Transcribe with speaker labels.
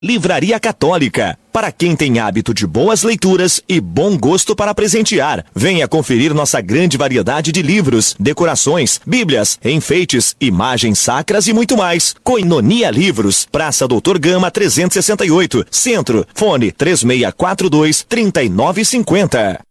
Speaker 1: Livraria Católica. Para quem tem hábito de boas leituras e bom gosto para presentear, venha conferir nossa grande variedade de livros, decorações, bíblias, enfeites, imagens sacras e muito mais. Koinonia Livros, Praça Doutor Gama 368, Centro, fone 3642-3950.